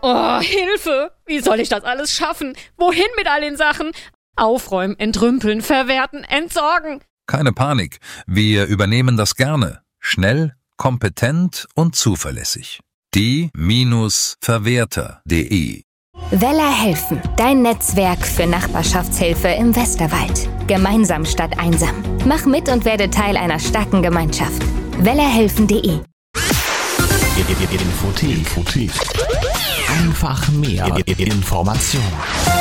Oh, Hilfe! Wie soll ich das alles schaffen? Wohin mit all den Sachen? Aufräumen, entrümpeln, verwerten, entsorgen. Keine Panik, wir übernehmen das gerne. Schnell, kompetent und zuverlässig. die-verwerter.de Weller helfen, dein Netzwerk für Nachbarschaftshilfe im Westerwald. Gemeinsam statt einsam. Mach mit und werde Teil einer starken Gemeinschaft. wellerhelfen.de Infothek. Einfach mehr Information.